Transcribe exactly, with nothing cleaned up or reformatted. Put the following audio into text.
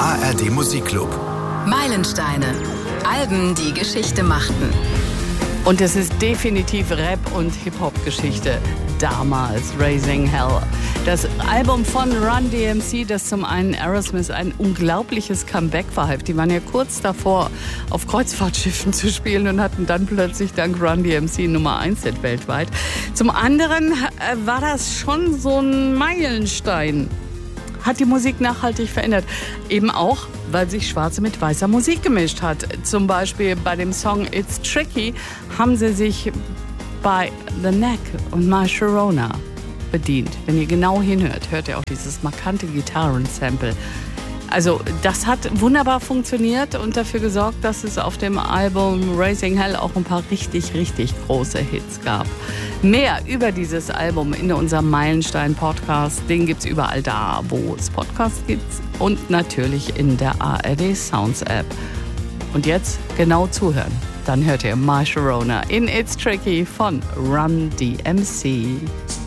A R D Musikclub. Meilensteine. Alben, die Geschichte machten. Und es ist definitiv Rap- und Hip-Hop-Geschichte. Damals, Raising Hell. Das Album von Run D M C, das zum einen Aerosmith ein unglaubliches Comeback verhalf. Die waren ja kurz davor, auf Kreuzfahrtschiffen zu spielen und hatten dann plötzlich dank Run D M C Nummer eins Hit weltweit. Zum anderen äh, war das schon so ein Meilenstein. Hat die Musik nachhaltig verändert. Eben auch, weil sich schwarze mit weißer Musik gemischt hat. Zum Beispiel bei dem Song It's Tricky haben sie sich bei The Knack und My Sharona bedient. Wenn ihr genau hinhört, hört ihr auch dieses markante Gitarrensample. Also das hat wunderbar funktioniert und dafür gesorgt, dass es auf dem Album Raising Hell auch ein paar richtig, richtig große Hits gab. Mehr über dieses Album in unserem Meilenstein-Podcast, den gibt's überall da, wo es Podcasts gibt und natürlich in der A R D Sounds App. Und jetzt genau zuhören, dann hört ihr My Sharona in It's Tricky von Run D M C.